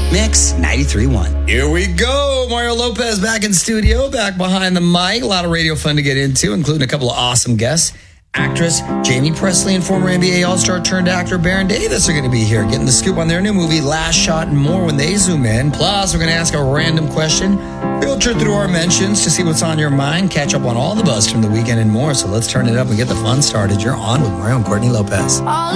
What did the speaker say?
Mix 93.1. Here we go. Mario Lopez back in studio, back behind the mic. A lot of radio fun to get into, including a couple of awesome guests. Actress Jamie Presley and former NBA All-Star turned actor Baron Davis are going to be here, getting the scoop on their new movie, Last Shot, and more when they zoom in. Plus, we're going to ask a random question, filter through our mentions to see what's on your mind, catch up on all the buzz from the weekend and more. So let's turn it up and get the fun started. You're on with Mario and Courtney Lopez. All